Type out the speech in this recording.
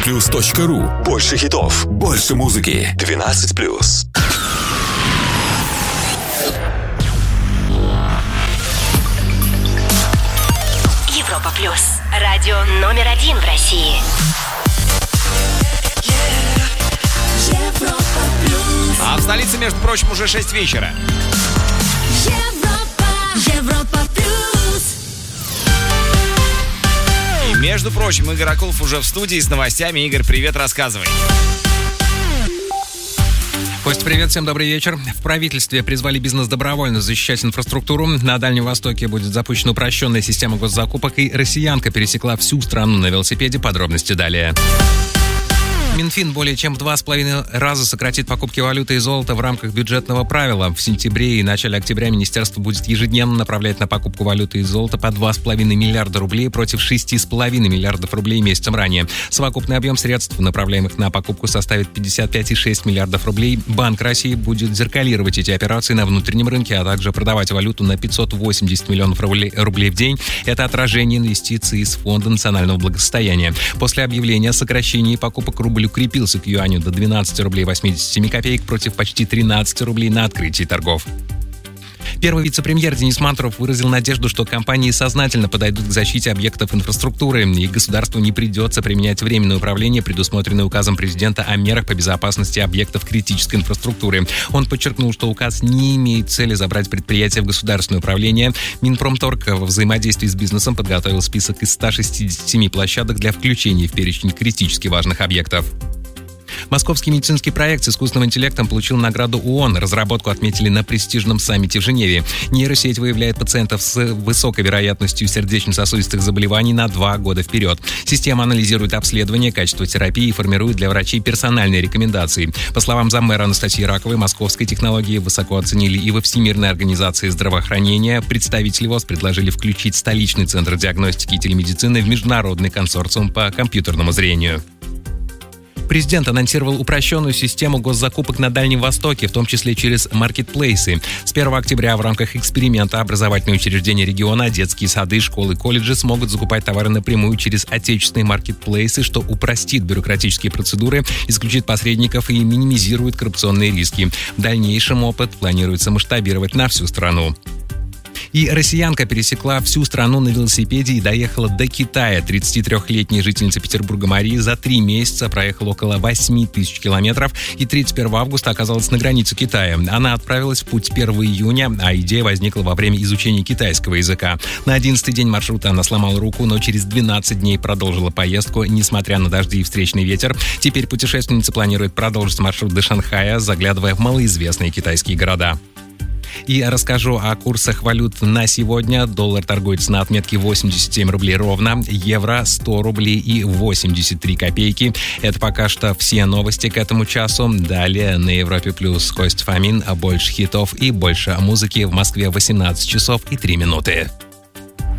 europaplus.ru. Больше хитов, больше музыки. 12+. Европа Плюс. Радио номер 1 в России. А в столице, между прочим, уже 6 вечера. Европа Плюс. И, между прочим, Игорь Акулов уже в студии с новостями. Игорь, привет, рассказывай. Кость, привет, всем добрый вечер. В правительстве призвали бизнес добровольно защищать инфраструктуру. На Дальнем Востоке будет запущена упрощенная система госзакупок, и россиянка пересекла всю страну на велосипеде. Подробности далее. Минфин более чем в 2,5 раза сократит покупки валюты и золота в рамках бюджетного правила. В сентябре и начале октября министерство будет ежедневно направлять на покупку валюты и золота по 2,5 миллиарда рублей против 6,5 миллиардов рублей месяцем ранее. Совокупный объем средств, направляемых на покупку, составит 55,6 миллиардов рублей. Банк России будет зеркалировать эти операции на внутреннем рынке, а также продавать валюту на 580 миллионов рублей в день. Это отражение инвестиций из Фонда национального благосостояния. После объявления о сокращении покупок рубль укрепился к юаню до 12 рублей 87 копеек против почти 13 рублей на открытии торгов. Первый вице-премьер Денис Мантуров выразил надежду, что компании сознательно подойдут к защите объектов инфраструктуры, и государству не придется применять временное управление, предусмотренное указом президента о мерах по безопасности объектов критической инфраструктуры. Он подчеркнул, что указ не имеет цели забрать предприятия в государственное управление. Минпромторг во взаимодействии с бизнесом подготовил список из 167 площадок для включения в перечень критически важных объектов. Московский медицинский проект с искусственным интеллектом получил награду ООН. Разработку отметили на престижном саммите в Женеве. Нейросеть выявляет пациентов с высокой вероятностью сердечно-сосудистых заболеваний на 2 года вперед. Система анализирует обследование, качество терапии и формирует для врачей персональные рекомендации. По словам заммэра Анастасии Раковой, московские технологии высоко оценили и во Всемирной организации здравоохранения. Представители ВОЗ предложили включить столичный центр диагностики и телемедицины в международный консорциум по компьютерному зрению. Президент анонсировал упрощенную систему госзакупок на Дальнем Востоке, в том числе через маркетплейсы. С 1 октября в рамках эксперимента образовательные учреждения региона, детские сады, школы, колледжи смогут закупать товары напрямую через отечественные маркетплейсы, что упростит бюрократические процедуры, исключит посредников и минимизирует коррупционные риски. В дальнейшем опыт планируется масштабировать на всю страну. И россиянка пересекла всю страну на велосипеде и доехала до Китая. 33-летняя жительница Петербурга Мария за 3 месяца проехала около 8 тысяч километров и 31 августа оказалась на границе Китая. Она отправилась в путь 1 июня, а идея возникла во время изучения китайского языка. На 11-й день маршрута она сломала руку, но через 12 дней продолжила поездку, несмотря на дожди и встречный ветер. Теперь путешественница планирует продолжить маршрут до Шанхая, заглядывая в малоизвестные китайские города. И расскажу о курсах валют на сегодня. Доллар торгуется на отметке 87 рублей ровно, евро 100 рублей и 83 копейки. Это пока что все новости к этому часу. Далее на Европе Плюс Кость Фомин, больше хитов и больше музыки. В Москве 18 часов и 3 минуты.